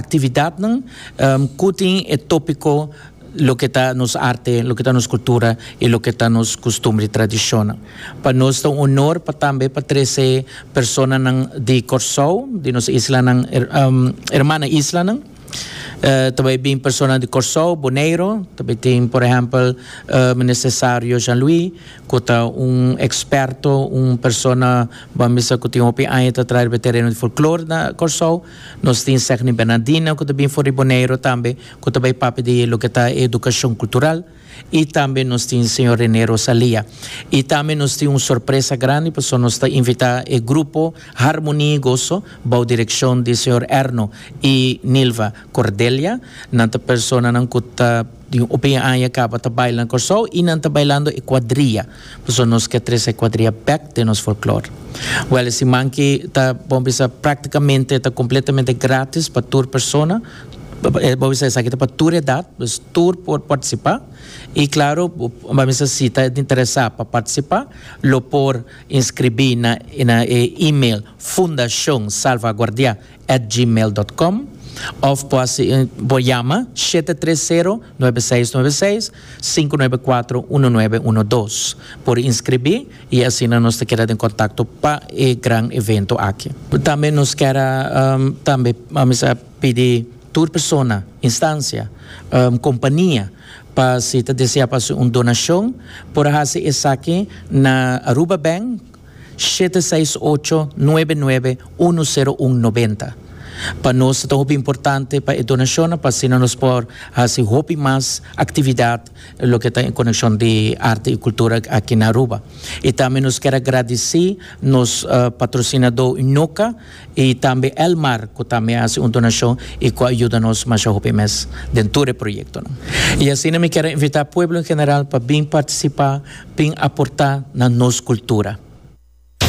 actividad kuting e tópico lo que está nos arte, lo que está nos cultura y lo que está nos costumbre y tradición. Para nós é um honor para também para 13 personas de Corsou, de nossa isla, hermana isla, também bem pessoas de Corsou, Bonaire, também tem, por exemplo, necessário Jean-Louis, que é experto, persona, vamos dizer, que tem opinião para trazer o terreno de folclore na Corsou. Nós temos Sérgio Bernardina, que também foi de Bonaire também, que também papo de lo que está educação cultural. E também nós temos o senhor René Rosalia. E também nós temos uma surpresa grande, porque nós estamos invitando o grupo Harmonia e Gozo, com a direção do senhor Erno e Nilva Cordelia, nanta pessoa que está de opinião acaba de bailar com o e não está bailando a quadrilha. Porque nós queremos a quadrilha back de nosso folclore. Well, esse manque está, praticamente, está completamente grátis para toda pessoa. Vamos dizer aqui para toda idade, tour por participar. E claro, vamos dizer, se está interessado para participar, lo por inscrever na e-mail fundacionsalvaguardia@gmail.com ou pode chamar 730-9696 594-1912 por inscrever e assim nós te quedamos em contato para o grande evento aqui. Também nos quer também vamos pedir toda pessoa, instância, companhia, para se te deseja fazer uma donação, por fazer isso aqui na Aruba Bank 768-99-10190. Para nós é muito importante para a donação, para se nós por fazer mais atividade, o que está em conexão de arte e cultura aqui na Aruba. E também nos quero agradecer nos patrocinador Inoca e também Elmar, que também faz uma donação e que ajuda-nos mais dentro do projeto. E assim eu quero invitar o povo em geral para bem participar, bem aportar na nossa cultura.